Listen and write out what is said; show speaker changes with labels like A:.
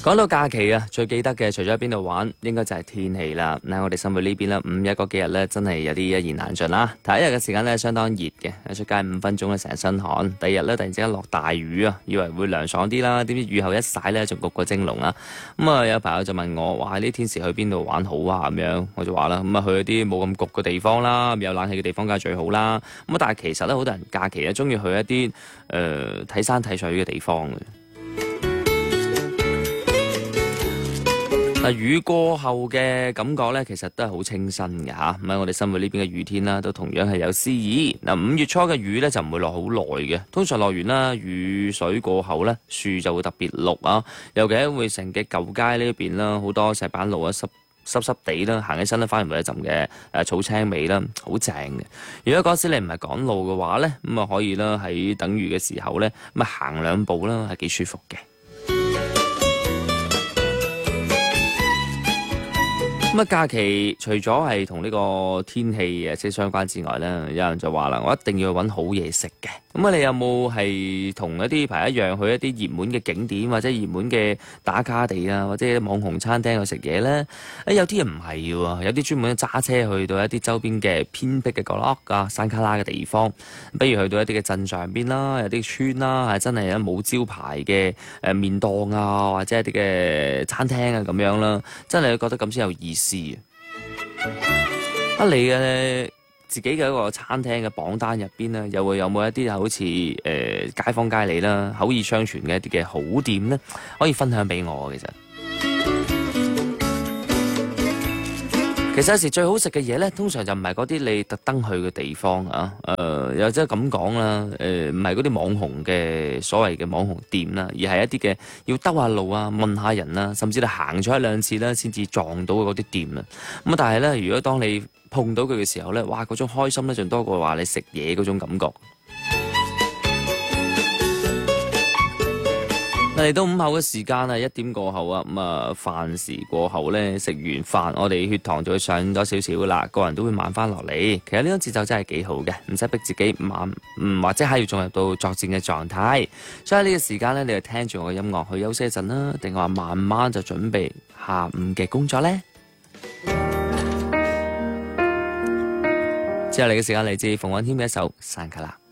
A: 講到假期啊，最記得嘅除咗喺邊度玩，應該就係天氣啦。嗱，我哋生活呢邊咧，5日嗰幾日咧，真係有啲一言難盡啦。第一日嘅時間咧，相當熱嘅，出街5分鐘咧，成身汗。第二日咧，突然之間落大雨啊，以為會涼爽啲啦，點知雨後一曬咧，仲焗過蒸籠啦。咁啊，有朋友就問我：哇，呢天時去邊度玩好啊？咁樣我就話啦，咁啊去一啲冇咁焗嘅地方啦，有冷氣嘅地方梗係最好啦。咁啊，但係其實咧，好多人假期咧，中意去一啲睇山睇水嘅地方嘅。雨過後嘅感覺咧，其實都係好清新嘅嚇。咁喺我哋生活呢邊嘅雨天啦，都同樣係有詩意。5月初嘅雨咧就唔會落好耐嘅，通常落完啦，雨水過後咧，樹就會特別綠啊。尤其喺匯城嘅舊街呢邊啦，好多石板路啊濕濕地啦，行起身咧反而會有一陣嘅草青味啦，好正嘅。如果嗰時你唔係趕路嘅話咧，咁啊可以啦，喺等雨嘅時候咧，咁啊行2步啦，係幾舒服嘅。咁假期除咗係同呢個天氣即係相關之外咧，有人就話啦，我一定要去揾好嘢食嘅。咁你有冇係同一啲朋友一樣去一啲熱門嘅景點或者熱門嘅打卡地啊，或者網紅餐廳去食嘢咧？有啲人唔係喎，有啲專門揸車去到一啲周邊嘅偏僻嘅角落啊、山卡拉嘅地方，不如去到一啲嘅鎮上邊啦，有啲村啦，係真係冇招牌嘅麵檔啊，或者一啲嘅餐廳啊咁樣啦，真係覺得咁先有意思。你嘅自己嘅一個餐廳嘅榜單入邊咧，有冇一啲好似街坊街里啦、口耳相傳嘅一啲嘅好店咧，可以分享俾我？其實有時最好食嘅嘢咧，通常就唔係嗰啲你特登去嘅地方啊，又即係咁講啦，唔係嗰啲網紅嘅所謂嘅網紅店啦，而係一啲嘅要兜下路啊、問下人啦，甚至你行咗1-2次啦，先至撞到嗰啲店啦。咁但係咧，如果當你碰到佢嘅時候咧，哇，嗰種開心咧，仲多過話你食嘢嗰種感覺。嚟到午後嘅時間啊，1點過後啊，咁啊飯時過後咧，食完飯我哋血糖就會上咗少少啦，個人都會慢翻落嚟。其實呢種節奏真係幾好嘅，唔使逼自己慢，或者係要進入到作戰嘅狀態。所以呢個時間咧，你就聽住我嘅音樂去休息一陣啦，定話慢慢就準備下午嘅工作呢？之後嚟嘅時間嚟自馮允謙嘅一首《山卡拉》。